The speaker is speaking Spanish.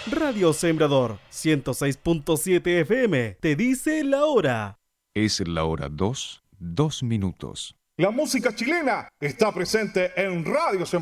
Radio Sembrador 106.7 FM te dice la hora. Es la hora 2:02. La música chilena está presente en Radio Sembrador.